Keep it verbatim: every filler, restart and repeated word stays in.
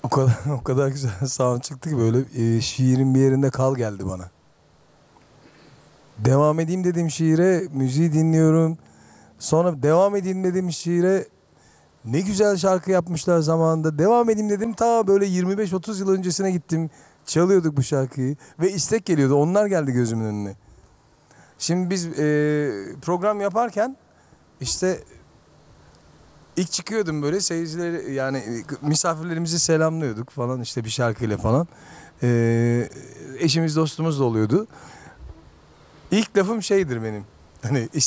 kadar o kadar güzel sound çıktı ki böyle e, şiirin bir yerinde kal geldi bana. Devam edeyim dedim şiire, müziği dinliyorum. Sonra devam edeyim dedim şiire. Ne güzel şarkı yapmışlar zamanında. Devam edeyim dedim. Ta böyle yirmi beş otuz yıl öncesine gittim. Çalıyorduk bu şarkıyı. Ve istek geliyordu. Onlar geldi gözümün önüne. Şimdi biz e, program yaparken işte ilk çıkıyordum böyle seyircileri yani misafirlerimizi selamlıyorduk falan işte bir şarkıyla falan. E, eşimiz dostumuz da oluyordu. İlk lafım şeydir benim. Hani